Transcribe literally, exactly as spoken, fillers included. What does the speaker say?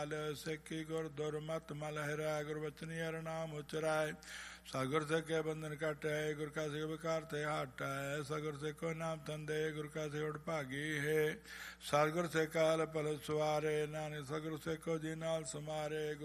ਸਿੱਖੀ ਗੁਰ ਦੁਰਮਤ ਮਲ ਹਿਰੈ ਗੁਰ ਬਚਨੀ ਹਰਿ ਨਾਮ ਉਚਰੈ ਸਤਿਗੁਰ ਸਿੱਖੇ ਬੰਧਨ ਘਟੈ ਗੁਰ ਕਾ ਸਿੱਖ ਵਿਕਾਰ ਤੇ ਹਟੈ ਸਤਿਗੁਰ ਸਿੱਖੋ ਨਾਮ ਤੰਦੇ ਗੁਰ ਕਾ ਸਿੱਖ ਭਾਗੀ ਹੈ ਸਤਿਗੁਰ ਸਿੱਖ ਕਾਲ ਭਲ ਸੁਆਰੇ ਨਾਨਕ ਸਤਿਗੁਰ ਸਿੱਖੋ ਜੀ ਨਾਲ ਸਮਾਰੇ।